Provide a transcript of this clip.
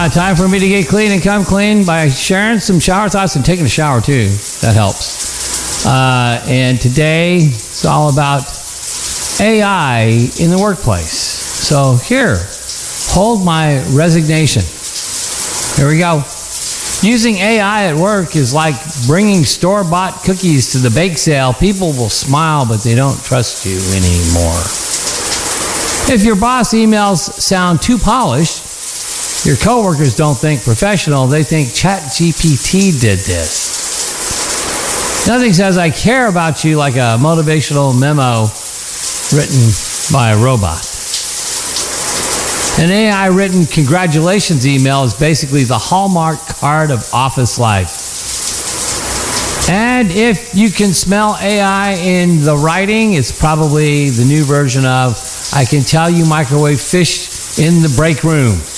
Time for me to get clean and come clean by sharing some shower thoughts and taking a shower too. That helps. And today it's all about AI in the workplace. So here, hold my resignation. Here we go. Using AI at work is like bringing store-bought cookies to the bake sale. People will smile, but they don't trust you anymore. If your boss emails sound too polished, your coworkers don't think professional. They think ChatGPT did this. Nothing says I care about you like a motivational memo written by a robot. An AI-written congratulations email is basically the Hallmark card of office life. And if you can smell AI in the writing, it's probably the new version of I can tell you microwave fish in the break room.